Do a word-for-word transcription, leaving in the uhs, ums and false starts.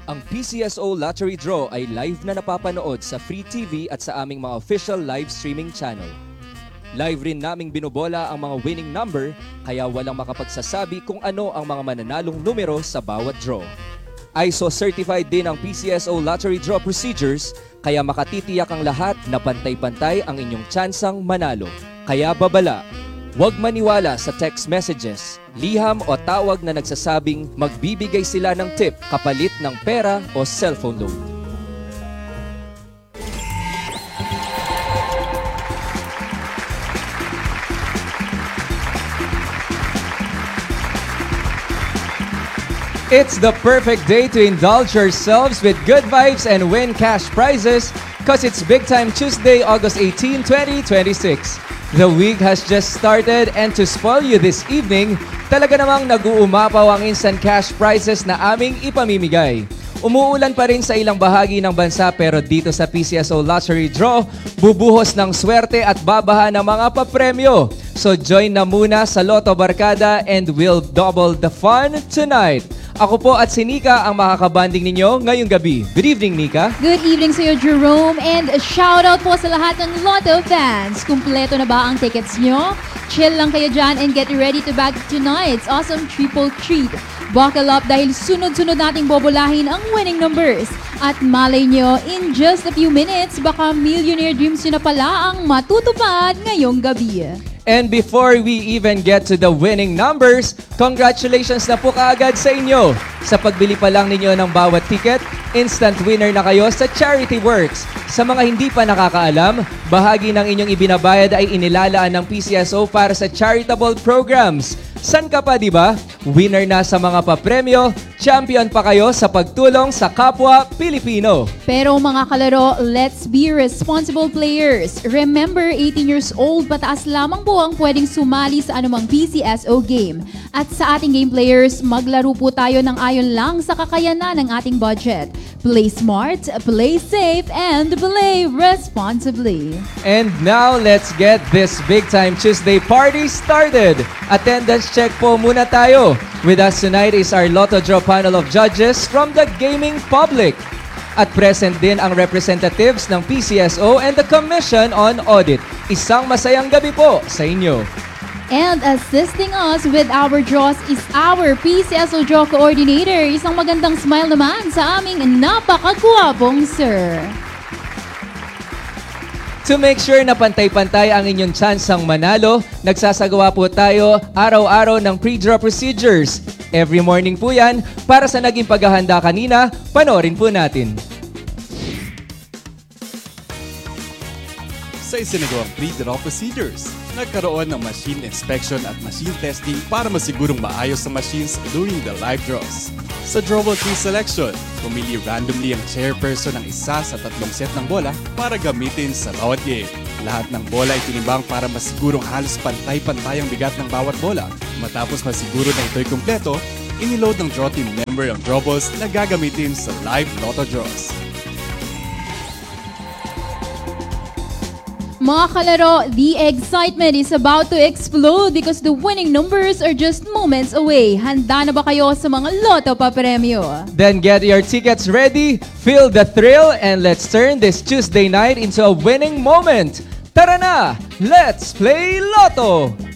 Ang P C S O Lottery Draw ay live na napapanood sa Free T V at sa aming mga official live streaming channel. Live rin naming binobola ang mga winning number kaya walang makapagsasabi kung ano ang mga mananalong numero sa bawat draw. I S O certified din ang P C S O Lottery Draw procedures kaya makatitiyak ang lahat na pantay-pantay ang inyong tsansang manalo. Kaya babala, huwag maniwala sa text messages, liham o tawag na nagsasabing magbibigay sila ng tip kapalit ng pera o cellphone loan. It's the perfect day to indulge yourselves with good vibes and win cash prizes because it's Big Time Tuesday, August eighteenth, twenty twenty-six. The week has just started and to spoil you this evening, talaga namang nag-uumapaw ang instant cash prizes na aming ipamimigay. Umuulan pa rin sa ilang bahagi ng bansa pero dito sa P C S O Lottery Draw, bubuhos ng swerte at babaha ng mga papremyo. So join na muna sa Lotto Barkada and we'll double the fun tonight. Ako po at si Nika ang makakabanding ninyo ngayong gabi. Good evening, Nika. Good evening sa iyo, Jerome. And a shout out po sa lahat ng Lotto fans. Kumpleto na ba ang tickets nyo? Chill lang kayo dyan and get ready to bag tonight's awesome triple treat. Buckle up dahil sunod-sunod nating bobolahin ang winning numbers. At malay nyo, in just a few minutes, baka millionaire dreams nyo na pala ang matutupad ngayong gabi. And before we even get to the winning numbers, congratulations na po kaagad sa inyo. Sa pagbili pa lang ninyo ng bawat ticket, instant winner na kayo sa Charity Works. Sa mga hindi pa nakakaalam, bahagi ng inyong ibinabayad ay inilalaan ng P C S O para sa charitable programs. San ka pa, di ba? Winner na sa mga papremyo, champion pa kayo sa pagtulong sa kapwa Pilipino. Pero mga kalaro, let's be responsible players. Remember, eighteen years old pataas lamang po ang pwedeng sumali sa anumang P C S O game. At sa ating game players, maglaro po tayo ng ayon lang sa kakayanan ng ating budget. Play smart, play safe, and play responsibly. And now, let's get this Big Time Tuesday party started. Attendance check po muna tayo. With us tonight is our Lotto Draw panel of judges from the gaming public. At present din ang representatives ng P C S O and the Commission on Audit. Isang masayang gabi po sa inyo. And assisting us with our draws is our P C S O Draw Coordinator. Isang magandang smile naman sa aming napakagwapong sir. To make sure na pantay-pantay ang inyong tsansang manalo, nagsasagawa po tayo araw-araw ng pre-draw procedures. Every morning po yan, para sa naging paghahanda kanina, panoorin po natin. Sa isinagawang pre-draw procedures, nagkaroon ng machine inspection at machine testing para masigurong maayos ang machines during the live draws. Sa drawable tree selection, pumili randomly ang chairperson ng isa sa tatlong set ng bola para gamitin sa bawat game. Lahat ng bola ay tinimbang para masigurong halos pantay-pantay ang bigat ng bawat bola. Matapos masiguro na ito'y kumpleto, iniload ng draw team member ang drawables na gagamitin sa live lotto draws. Mga kalaro, the excitement is about to explode because the winning numbers are just moments away. Handa na ba kayo sa mga Lotto papremyo? Then get your tickets ready, feel the thrill, and let's turn this Tuesday night into a winning moment. Tara na! Let's play Lotto!